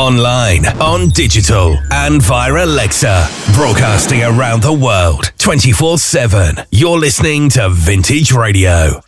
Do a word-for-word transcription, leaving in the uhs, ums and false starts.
online, on digital, and via Alexa. Broadcasting around the world, twenty-four seven. You're listening to Vintage Radio.